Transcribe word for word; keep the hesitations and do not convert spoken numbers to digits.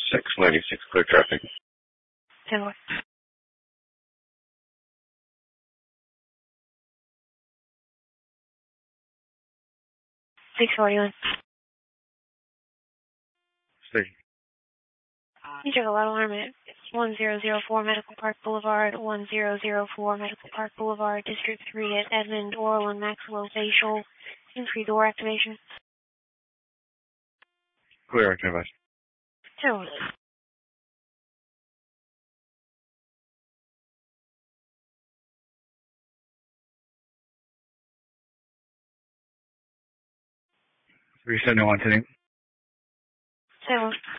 six ninety-six, clear traffic. ten one. six forty-one. Station. You took a lot of alarm at one zero zero four Medical Park Boulevard, one zero zero four Medical Park Boulevard, District three at Edmond, oral and maxillofacial, entry door activation. Clear activation. Totally. three seventy-one, ten. Seven.